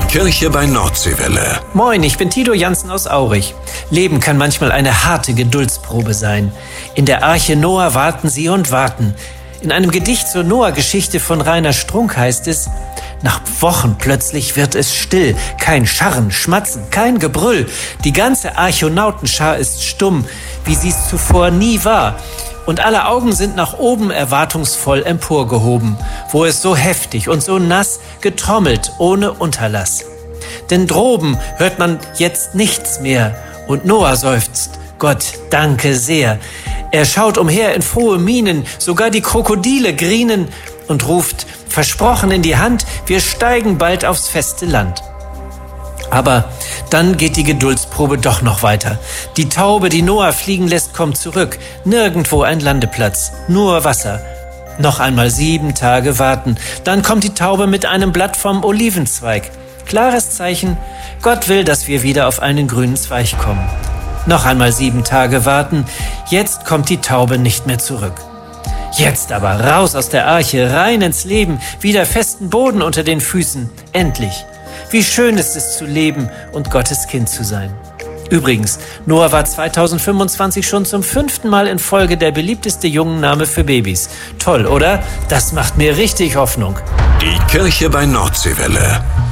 Kirche bei Nordseewelle. Moin, ich bin Tito Jansen aus Aurich. Leben kann manchmal eine harte Geduldsprobe sein. In der Arche Noah warten sie und warten. In einem Gedicht zur Noah-Geschichte von Rainer Strunk heißt es: Nach Wochen plötzlich wird es still. Kein Scharren, Schmatzen, kein Gebrüll. Die ganze Archonautenschar ist stumm, wie sie es zuvor nie war. Und alle Augen sind nach oben erwartungsvoll emporgehoben, wo es so heftig und so nass getrommelt ohne Unterlass. Denn droben hört man jetzt nichts mehr und Noah seufzt: Gott, danke sehr. Er schaut umher in frohe Mienen, sogar die Krokodile grienen und ruft, versprochen in die Hand, wir steigen bald aufs feste Land. Aber dann geht die Geduldsprobe doch noch weiter. Die Taube, die Noah fliegen lässt, kommt zurück. Nirgendwo ein Landeplatz, nur Wasser. Noch einmal 7 Tage warten. Dann kommt die Taube mit einem Blatt vom Olivenzweig. Klares Zeichen, Gott will, dass wir wieder auf einen grünen Zweig kommen. Noch einmal 7 Tage warten. Jetzt kommt die Taube nicht mehr zurück. Jetzt aber raus aus der Arche, rein ins Leben, wieder festen Boden unter den Füßen. Endlich. Wie schön ist es zu leben und Gottes Kind zu sein. Übrigens, Noah war 2025 schon zum 5. Mal in Folge der beliebteste Jungenname für Babys. Toll, oder? Das macht mir richtig Hoffnung. Die Kirche bei Nordseewelle.